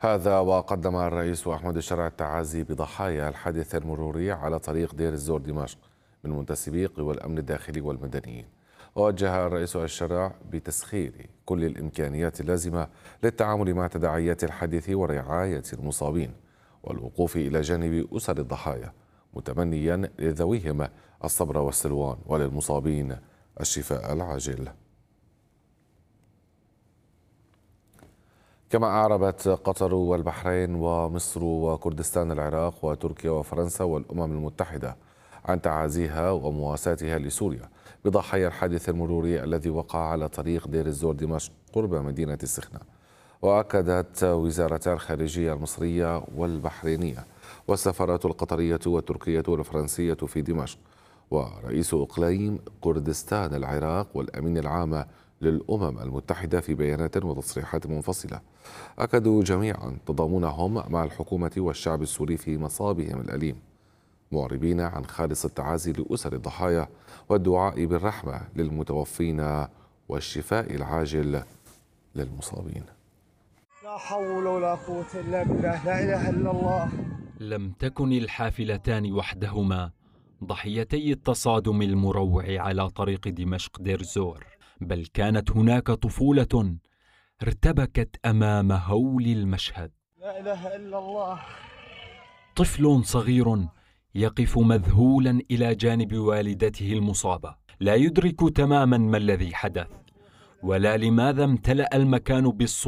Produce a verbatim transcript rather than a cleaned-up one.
هذا وقدم الرئيس أحمد الشرع التعازي بضحايا الحادث المروري على طريق دير الزور دمشق من منتسبي قوى الأمن الداخلي والمدنيين. ووجه الرئيس الشرع بتسخير كل الإمكانيات اللازمة للتعامل مع تداعيات الحادث ورعاية المصابين والوقوف إلى جانب أسر الضحايا، متمنيا لذويهم الصبر والسلوان وللمصابين الشفاء العاجل. كما أعربت قطر والبحرين ومصر وكردستان العراق وتركيا وفرنسا والأمم المتحدة عن تعازيها ومواساتها لسوريا بضحايا الحادث المروري الذي وقع على طريق دير الزور دمشق قرب مدينة السخنة. وأكدت وزارتا الخارجية المصرية والبحرينية والسفارات القطرية والتركية والفرنسية في دمشق ورئيس إقليم كردستان العراق والأمين العام للأمم المتحدة في بيانات وتصريحات منفصلة أكدوا جميعا تضامنهم مع الحكومة والشعب السوري في مصابهم الأليم، معربين عن خالص التعازي لأسر الضحايا والدعاء بالرحمة للمتوفين والشفاء العاجل للمصابين. لا حول ولا قوة إلا بالله، لا إله إلا الله. لم تكن الحافلتان وحدهما ضحيتي التصادم المروع على طريق دمشق دير زور، بل كانت هناك طفولة ارتبكت أمام هول المشهد. لا إله إلا الله. طفل صغير يقف مذهولا إلى جانب والدته المصابة، لا يدرك تماما ما الذي حدث ولا لماذا امتلأ المكان بالصوت